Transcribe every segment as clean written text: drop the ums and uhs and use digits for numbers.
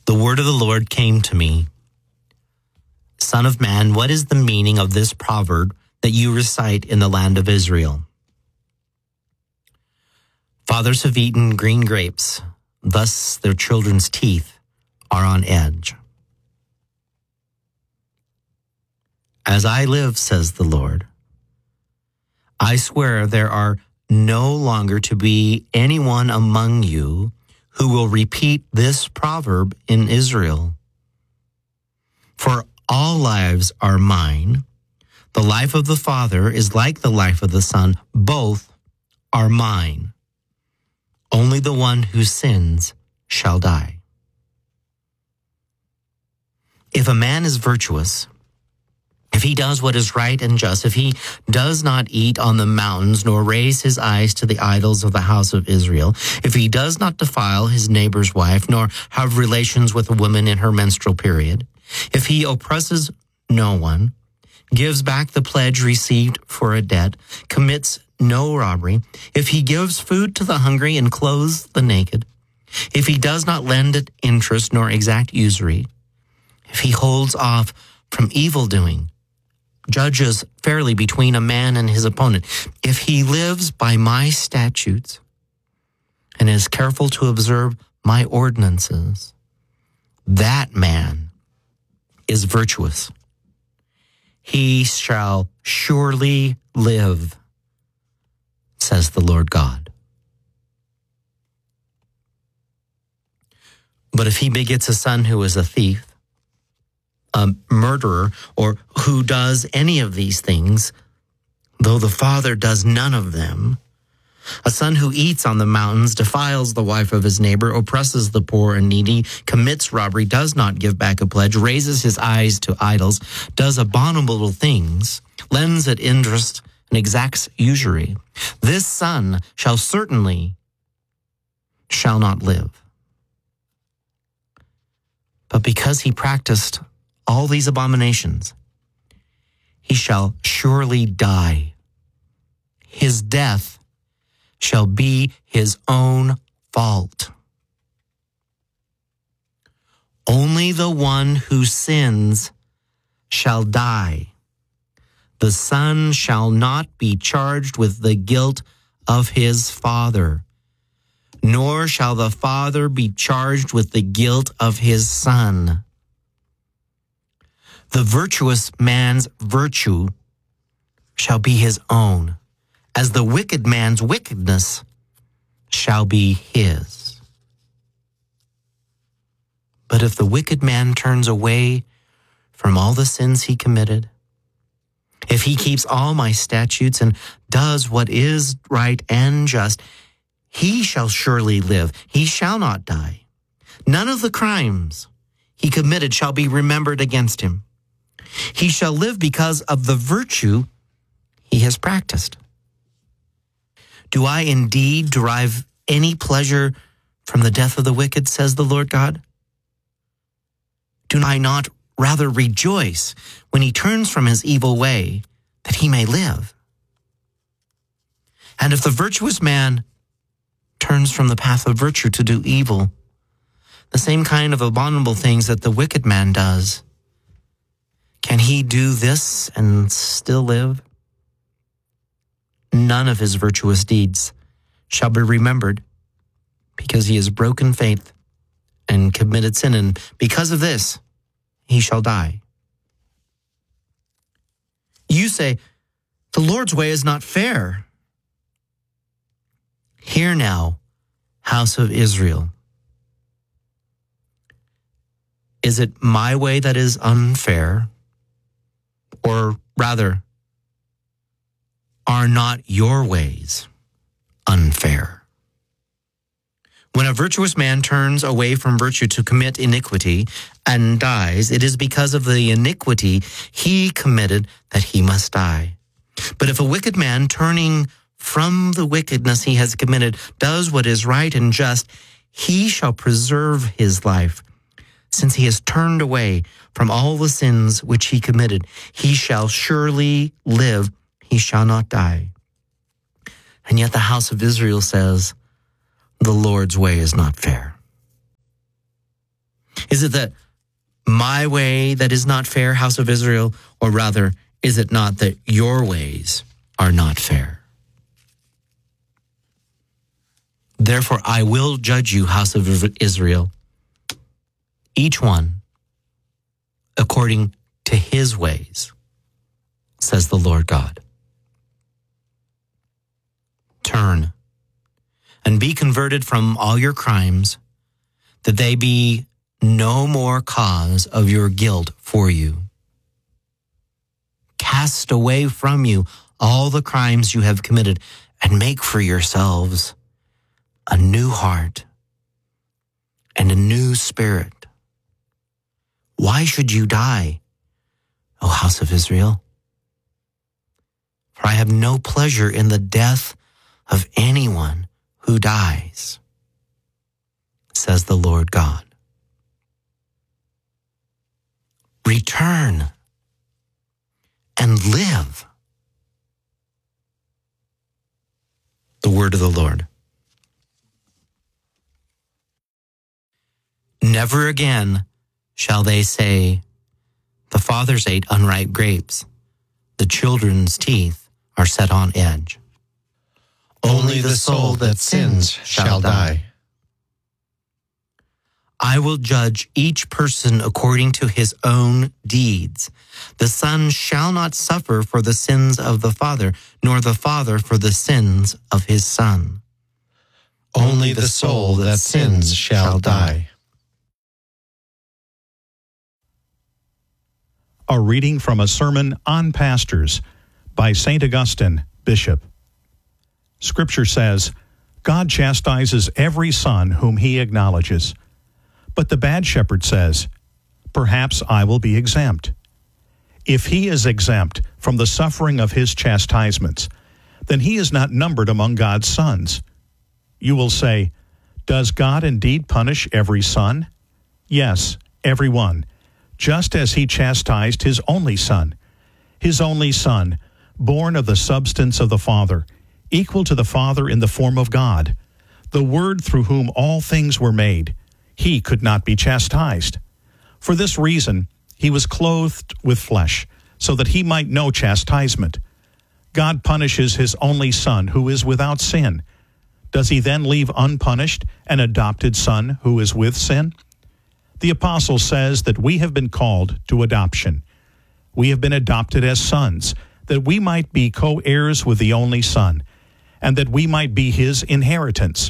The word of the Lord came to me. Son of man, what is the meaning of this proverb that you recite in the land of Israel? Fathers have eaten green grapes, thus their children's teeth are on edge. As I live, says the Lord, I swear there are no longer to be anyone among you who will repeat this proverb in Israel. For all lives are mine. The life of the Father is like the life of the Son. Both are mine. Only the one who sins shall die. If a man is virtuous, if he does what is right and just, if he does not eat on the mountains, nor raise his eyes to the idols of the house of Israel, if he does not defile his neighbor's wife, nor have relations with a woman in her menstrual period, if he oppresses no one, gives back the pledge received for a debt, commits no robbery, if he gives food to the hungry and clothes the naked, if he does not lend at interest nor exact usury, if he holds off from evildoing, judges fairly between a man and his opponent, if he lives by my statutes and is careful to observe my ordinances, that man is virtuous. He shall surely live, says the Lord God. But if he begets a son who is a thief, a murderer, or who does any of these things, though the father does none of them, a son who eats on the mountains, defiles the wife of his neighbor, oppresses the poor and needy, commits robbery, does not give back a pledge, raises his eyes to idols, does abominable things, lends at interest, and exacts usury, this son shall not live. But because he practiced all these abominations, he shall surely die. His death shall be his own fault. Only the one who sins shall die. The son shall not be charged with the guilt of his father, nor shall the father be charged with the guilt of his son. The virtuous man's virtue shall be his own, as the wicked man's wickedness shall be his. But if the wicked man turns away from all the sins he committed, if he keeps all my statutes and does what is right and just, he shall surely live. He shall not die. None of the crimes he committed shall be remembered against him. He shall live because of the virtue he has practiced. Do I indeed derive any pleasure from the death of the wicked, says the Lord God? Do I not rather rejoice when he turns from his evil way, that he may live? And if the virtuous man turns from the path of virtue to do evil, the same kind of abominable things that the wicked man does, can he do this and still live? None of his virtuous deeds shall be remembered, because he has broken faith and committed sin, and because of this, he shall die. You say, the Lord's way is not fair. Hear now, house of Israel. Is it my way that is unfair? Or rather, are not your ways unfair? When a virtuous man turns away from virtue to commit iniquity and dies, it is because of the iniquity he committed that he must die. But if a wicked man, turning from the wickedness he has committed, does what is right and just, he shall preserve his life. Since he has turned away from all the sins which he committed, he shall surely live, he shall not die. And yet the house of Israel says, the Lord's way is not fair. Is it that my way that is not fair, house of Israel? Or rather, is it not that your ways are not fair? Therefore, I will judge you, house of Israel, each one according to his ways, says the Lord God. Turn and be converted from all your crimes, that they be no more cause of your guilt for you. Cast away from you all the crimes you have committed, and make for yourselves a new heart and a new spirit. Why should you die, O house of Israel? For I have no pleasure in the death of anyone who dies, says the Lord God. Return and live. The word of the Lord. Never again shall they say, the fathers ate unripe grapes, the children's teeth are set on edge. Only the soul that sins shall die. I will judge each person according to his own deeds. The son shall not suffer for the sins of the father, nor the father for the sins of his son. Only the soul that sins shall die. A reading from a sermon on pastors by St. Augustine, Bishop. Scripture says, God chastises every son whom he acknowledges. But the bad shepherd says, perhaps I will be exempt. If he is exempt from the suffering of his chastisements, then he is not numbered among God's sons. You will say, does God indeed punish every son? Yes, every one, just as he chastised his only son, born of the substance of the Father, equal to the Father in the form of God, the Word through whom all things were made. He could not be chastised. For this reason, he was clothed with flesh, so that he might know chastisement. God punishes his only Son, who is without sin. Does he then leave unpunished an adopted son who is with sin? The apostle says that we have been called to adoption. We have been adopted as sons, that we might be co-heirs with the only Son, and that we might be his inheritance.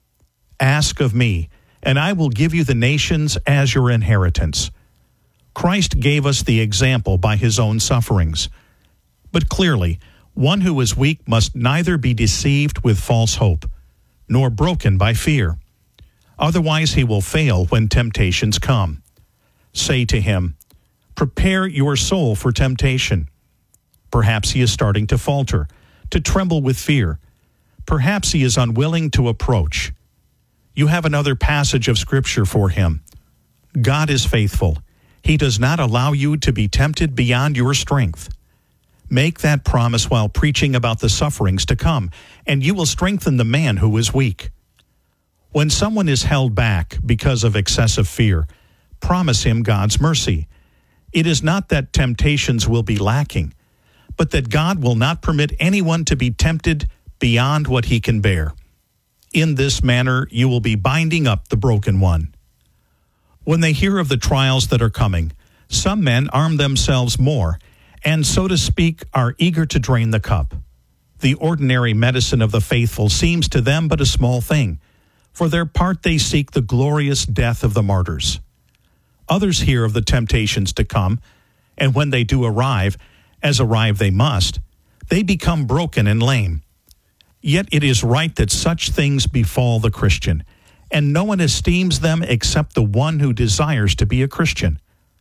Ask of me, and I will give you the nations as your inheritance. Christ gave us the example by his own sufferings. But clearly, one who is weak must neither be deceived with false hope, nor broken by fear. Otherwise he will fail when temptations come. Say to him, prepare your soul for temptation. Perhaps he is starting to falter, to tremble with fear. Perhaps he is unwilling to approach. You have another passage of Scripture for him. God is faithful. He does not allow you to be tempted beyond your strength. Make that promise while preaching about the sufferings to come, and you will strengthen the man who is weak. When someone is held back because of excessive fear, promise him God's mercy. It is not that temptations will be lacking, but that God will not permit anyone to be tempted beyond what he can bear. In this manner, you will be binding up the broken one. When they hear of the trials that are coming, some men arm themselves more, and so to speak, are eager to drain the cup. The ordinary medicine of the faithful seems to them but a small thing. For their part they seek the glorious death of the martyrs. Others hear of the temptations to come, and when they do arrive, as arrive they must, they become broken and lame. Yet it is right that such things befall the Christian, and no one esteems them except the one who desires to be a Christian.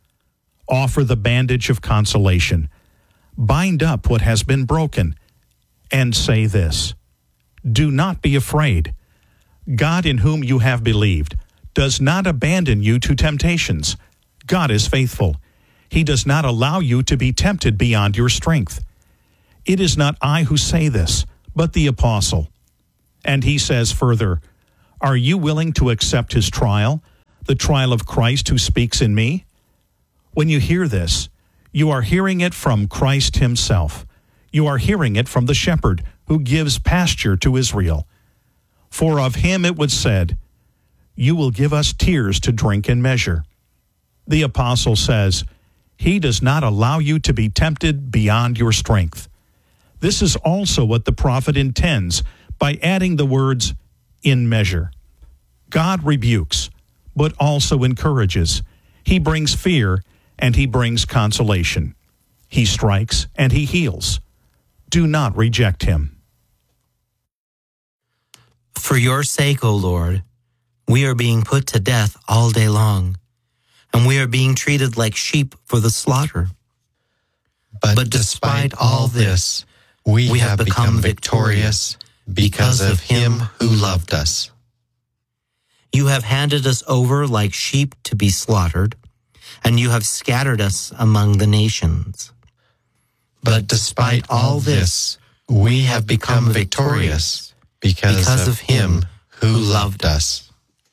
Offer the bandage of consolation. Bind up what has been broken, and say this, do not be afraid. God in whom you have believed does not abandon you to temptations. God is faithful. He does not allow you to be tempted beyond your strength. It is not I who say this, but the apostle. And he says further, are you willing to accept his trial, the trial of Christ who speaks in me? When you hear this, you are hearing it from Christ himself. You are hearing it from the shepherd who gives pasture to Israel. For of him it was said, you will give us tears to drink in measure. The apostle says, he does not allow you to be tempted beyond your strength. This is also what the prophet intends by adding the words, in measure. God rebukes, but also encourages. He brings fear, and he brings consolation. He strikes, and he heals. Do not reject him. For your sake, O Lord, we are being put to death all day long, and we are being treated like sheep for the slaughter. But despite all this, we have become victorious because of him who loved us. You have handed us over like sheep to be slaughtered, and you have scattered us among the nations. But despite all this, we have become victorious because of him who loved us.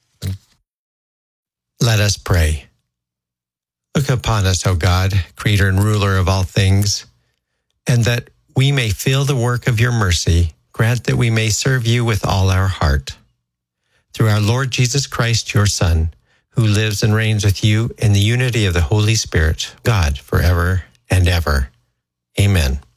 Let us pray. Look upon us, O God, creator and ruler of all things, and that we may feel the work of your mercy, grant that we may serve you with all our heart. Through our Lord Jesus Christ, your Son, who lives and reigns with you in the unity of the Holy Spirit, God, forever and ever. Amen.